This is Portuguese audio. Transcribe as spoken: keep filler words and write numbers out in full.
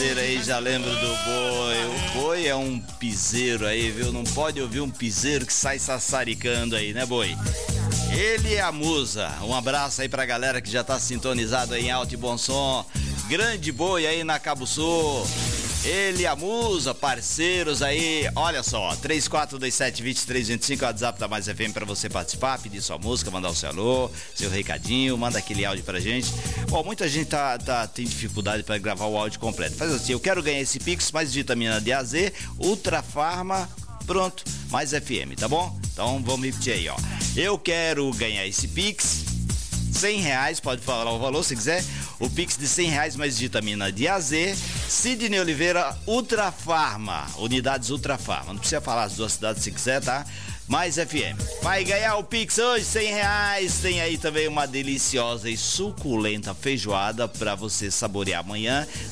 piseiro aí, já lembro do boi. O boi é um piseiro aí, viu? Não pode ouvir um piseiro que sai sassaricando aí, né, boi? Ele é a musa. Um abraço aí pra galera que já tá sintonizado aí em alto e bom som. Grande boi aí na Cabo Sul. Ele, a musa, parceiros aí, olha só, três quatro dois sete, dois três dois cinco, WhatsApp da Mais F M pra você participar, pedir sua música, mandar o seu alô, seu recadinho, manda aquele áudio pra gente. Bom, muita gente tá, tá, tem dificuldade pra gravar o áudio completo. Faz assim, eu quero ganhar esse Pix, mais vitamina D A Z, Ultra Farma, pronto, Mais F M, tá bom? Então vamos repetir aí, ó. Eu quero ganhar esse Pix, cem reais, pode falar o valor se quiser. O Pix de cem reais mais vitamina D A Z. Sidney Oliveira, Ultra Farma, unidades Ultra Farma. Não precisa falar as duas cidades se quiser, tá? Mais F M. Vai ganhar o Pix hoje, cem reais. Tem aí também uma deliciosa e suculenta feijoada pra você saborear amanhã.